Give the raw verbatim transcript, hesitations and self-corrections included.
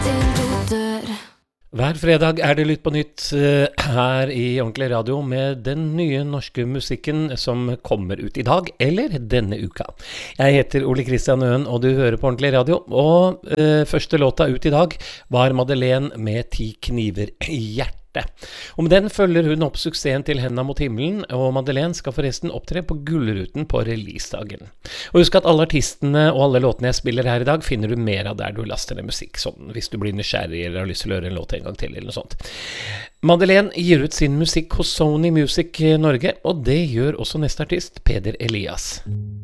til du dør. Hver fredag er det Lytt på nytt eh, her i Ordentlig Radio med den nye norske musikken som kommer ut i dag, eller denne uka. Jeg heter Ole Kristian Øen, og du hører på Ordentlig Radio, og eh, første låta ut i dag var Madeleine med Ti kniver i hjertet. Og med den følger hun opp suksessen til Henda mot himmelen, og Madeleine skal forresten opptre på Gullruten på releasedagen. Og husk at alle artistene og alle låtene jeg spiller her i dag finner du mer av der du laster ned musikk, sånn hvis du blir nysgjerrig eller har lyst til å høre en låt en gang til eller noe sånt. Madeleine gir ut sin musikk hos Sony Music Norge, og det gjør også neste artist, Peder Elias.